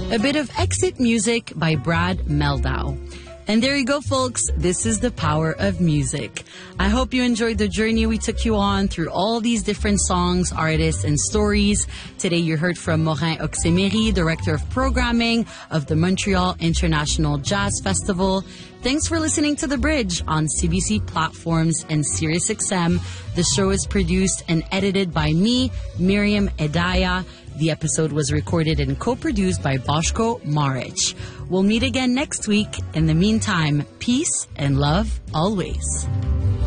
A bit of exit music by Brad Meldau. And there you go, folks. This is the power of music. I hope you enjoyed the journey we took you on through all these different songs, artists, and stories. Today you heard from Morin Oxemery, Director of Programming of the Montreal International Jazz Festival. Thanks for listening to The Bridge on CBC platforms and SiriusXM. The show is produced and edited by me, Miriam Edaya. The episode was recorded and co-produced by Boshko Maric. We'll meet again next week. In the meantime, peace and love always.